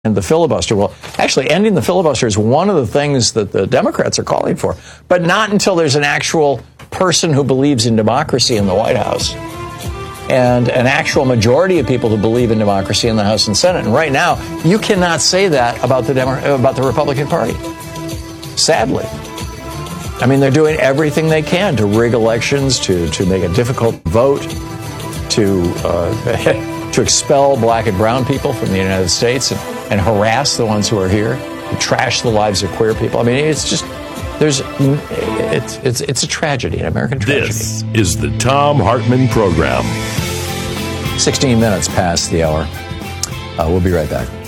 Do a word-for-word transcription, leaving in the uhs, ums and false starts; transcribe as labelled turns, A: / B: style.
A: And the filibuster. Well, actually, ending the filibuster is one of the things that the Democrats are calling for, but not until there's an actual person who believes in democracy in the White House and an actual majority of people who believe in democracy in the House and Senate. And right now, you cannot say that about the Demo- about the Republican Party. Sadly. I mean, they're doing everything they can to rig elections, to, to make a difficult vote, to uh, to expel black and brown people from the United States and, and harass the ones who are here, and trash the lives of queer people. I mean, it's just, there's, it's it's it's a tragedy, an American tragedy.
B: This is the Thom Hartmann Program.
A: sixteen minutes past the hour. Uh, we'll be right back.